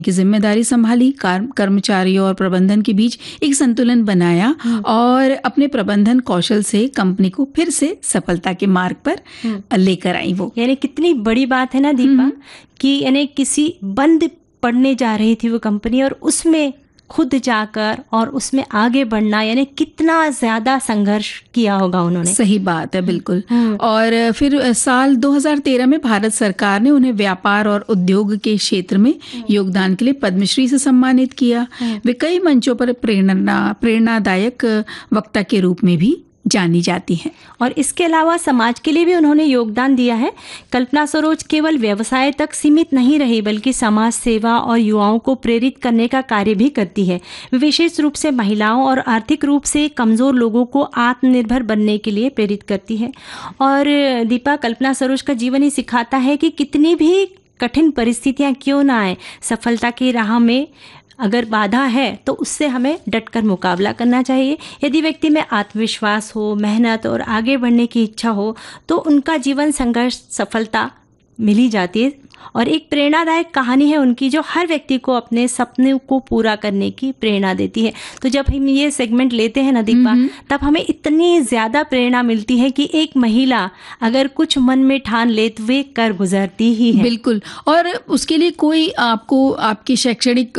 की जिम्मेदारी संभाली, कर्मचारियों और प्रबंधन के बीच एक संतुलन बनाया और अपने प्रबंधन कौशल से कंपनी को फिर से सफलता के मार्ग पर लेकर आई वो। यानी कितनी बड़ी बात है ना दीपा, कि यानी किसी बंद पड़ने जा रही थी वो कंपनी और उसमें खुद जाकर और उसमें आगे बढ़ना, यानी कितना ज्यादा संघर्ष किया होगा उन्होंने। सही बात है, बिल्कुल। और फिर साल 2013 में भारत सरकार ने उन्हें व्यापार और उद्योग के क्षेत्र में योगदान के लिए पद्मश्री से सम्मानित किया। वे कई मंचों पर प्रेरणादायक वक्ता के रूप में भी जानी जाती हैं। और इसके अलावा समाज के लिए भी उन्होंने योगदान दिया है। कल्पना सरोज केवल व्यवसाय तक सीमित नहीं रही, बल्कि समाज सेवा और युवाओं को प्रेरित करने का कार्य भी करती है। विशेष रूप से महिलाओं और आर्थिक रूप से कमज़ोर लोगों को आत्मनिर्भर बनने के लिए प्रेरित करती है। और दीपा, कल्पना सरोज का जीवन ही सिखाता है कि कितनी भी कठिन परिस्थितियाँ क्यों ना आए, सफलता की राह में अगर बाधा है तो उससे हमें डटकर मुकाबला करना चाहिए। यदि व्यक्ति में आत्मविश्वास हो, मेहनत और आगे बढ़ने की इच्छा हो, तो उनका जीवन संघर्ष सफलता मिल ही जाती है। और एक प्रेरणादायक कहानी है उनकी, जो हर व्यक्ति को अपने सपने को पूरा करने की प्रेरणा देती है। तो जब हम ये सेगमेंट लेते हैं ना दीपा, तब हमें इतनी ज़्यादा प्रेरणा मिलती है कि एक महिला अगर कुछ मन में ठान ले तो वे कर गुजरती ही है। बिल्कुल। और उसके लिए कोई आपको आपकी शैक्षणिक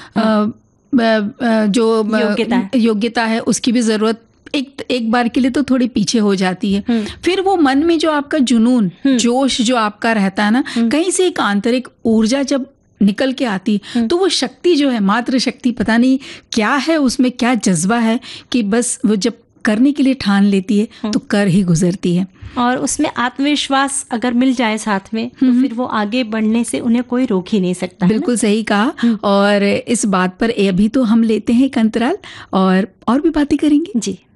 जो योग्यता है उसकी भी ज़रूरत एक बार के लिए तो थोड़ी पीछे हो जाती है। फिर वो मन में जो आपका जुनून, जोश जो आपका रहता है ना, कहीं से एक आंतरिक ऊर्जा जब निकल के आती तो वो शक्ति जो है, मात्र शक्ति, पता नहीं क्या है उसमें, क्या जज्बा है कि बस वो जब करने के लिए ठान लेती है तो कर ही गुजरती है। और उसमें आत्मविश्वास अगर मिल जाए साथ में, तो फिर वो आगे बढ़ने से उन्हें कोई रोक ही नहीं सकता। बिल्कुल सही कहा। और इस बात पर अभी तो हम लेते हैं एक अंतराल और भी बातें करेंगे। जी।